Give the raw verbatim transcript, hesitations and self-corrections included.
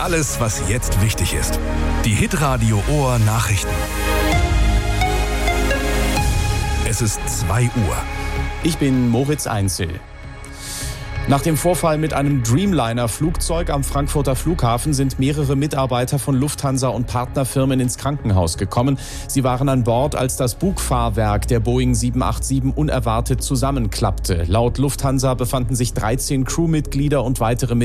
Alles, was jetzt wichtig ist. Die Hitradio Ohr Nachrichten. Es ist zwei Uhr. Ich bin Moritz Einzel. Nach dem Vorfall mit einem Dreamliner-Flugzeug am Frankfurter Flughafen sind mehrere Mitarbeiter von Lufthansa und Partnerfirmen ins Krankenhaus gekommen. Sie waren an Bord, als das Bugfahrwerk der Boeing sieben acht sieben unerwartet zusammenklappte. Laut Lufthansa befanden sich dreizehn Crewmitglieder und weitere